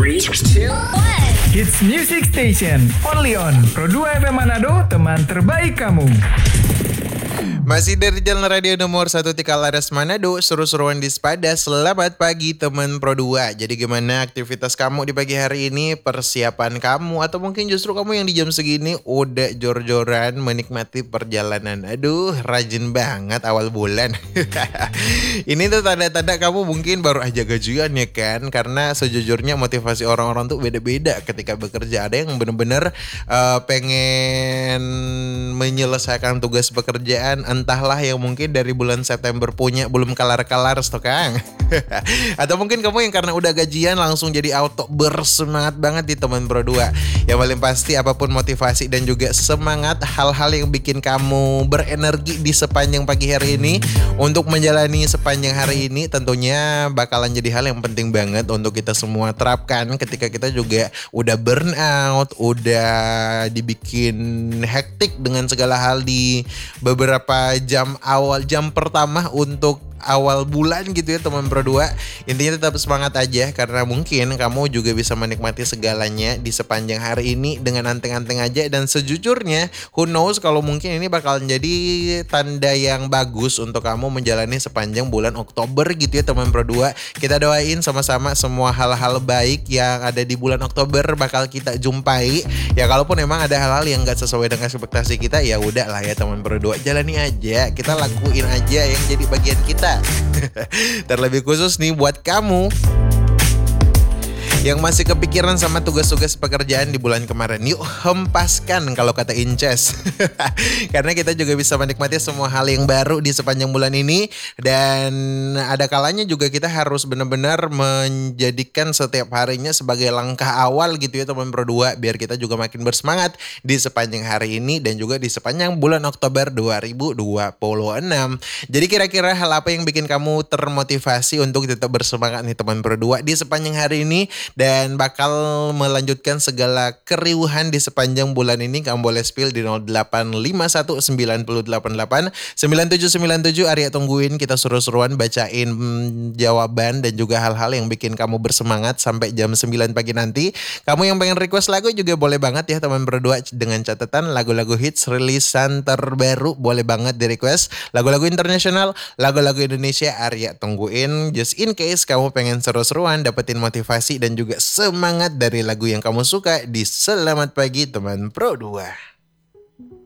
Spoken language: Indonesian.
3, 2, 1. Hits Music Station, only on Pro 2 FM Manado, teman terbaik kamu. Masih dari Jalan Radio nomor 1 Tikalaras Manado, seru-seruan di Sepada. Selamat pagi teman Pro 2. Jadi gimana aktivitas kamu di pagi hari ini? Persiapan kamu atau mungkin justru kamu yang di jam segini udah jor-joran menikmati perjalanan. Aduh, rajin banget awal bulan. Ini tuh tanda-tanda kamu mungkin baru aja gajian ya kan? Karena sejujurnya motivasi orang-orang tuh beda-beda ketika bekerja. Ada yang bener-bener pengen menyelesaikan tugas pekerjaan, entahlah yang mungkin dari bulan September punya belum kelar-kelar stok Kang. Atau mungkin kamu yang karena udah gajian langsung jadi auto bersemangat banget di teman Pro 2. Yang paling pasti apapun motivasi dan juga semangat, hal-hal yang bikin kamu berenergi di sepanjang pagi hari ini untuk menjalani sepanjang hari ini tentunya bakalan jadi hal yang penting banget untuk kita semua terapkan ketika kita juga udah burn out, udah dibikin hektik dengan segala hal di beberapa jam pertama untuk awal bulan gitu ya teman Pro 2. Intinya tetap semangat aja karena mungkin kamu juga bisa menikmati segalanya di sepanjang hari ini dengan anteng-anteng aja. Dan sejujurnya who knows kalau mungkin ini bakal jadi tanda yang bagus untuk kamu menjalani sepanjang bulan Oktober gitu ya teman Pro 2. Kita doain sama-sama semua hal-hal baik yang ada di bulan Oktober bakal kita jumpai. Ya kalaupun emang ada hal-hal yang gak sesuai dengan ekspektasi kita, ya udah lah ya teman Pro 2, jalani aja, kita lakuin aja yang jadi bagian kita. Terlebih khusus nih buat kamu yang masih kepikiran sama tugas-tugas pekerjaan di bulan kemarin, yuk hempaskan kalau kata Inces. Karena kita juga bisa menikmati semua hal yang baru di sepanjang bulan ini. Dan ada kalanya juga kita harus benar-benar menjadikan setiap harinya sebagai langkah awal gitu ya teman Pro 2, biar kita juga makin bersemangat di sepanjang hari ini dan juga di sepanjang bulan Oktober 2026. Jadi kira-kira hal apa yang bikin kamu termotivasi untuk tetap bersemangat nih teman Pro 2 di sepanjang hari ini dan bakal melanjutkan segala keriuhan di sepanjang bulan ini? Kamu boleh spill di 085198899797. Arya tungguin, kita seru-seruan bacain jawaban dan juga hal-hal yang bikin kamu bersemangat sampai jam 9 pagi nanti. Kamu yang pengen request lagu juga boleh banget ya teman Pro 2, dengan catatan lagu-lagu hits rilisan terbaru boleh banget di request. Lagu-lagu internasional, lagu-lagu Indonesia, Arya tungguin. Just in case kamu pengen seru-seruan dapetin motivasi dan juga semangat dari lagu yang kamu suka di Selamat Pagi Teman Pro 2.